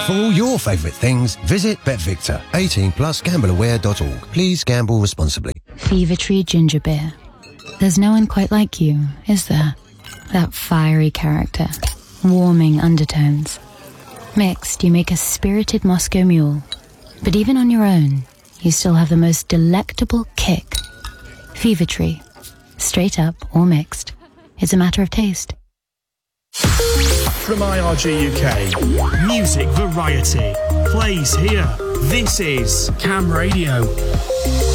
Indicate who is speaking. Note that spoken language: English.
Speaker 1: For all your favourite things, visit BetVictor. 18 plus gambleaware.org. Please gamble responsibly.
Speaker 2: Fever Tree Ginger Beer. There's no one quite like you, is there? That fiery character. Warming undertones. Mixed, you make a spirited Moscow Mule. But even on your own, you still have the most delectable kick. Fever Tree. Straight up or mixed. It's a matter of taste.
Speaker 3: From IRG UK, music variety plays here. This is Cam Radio.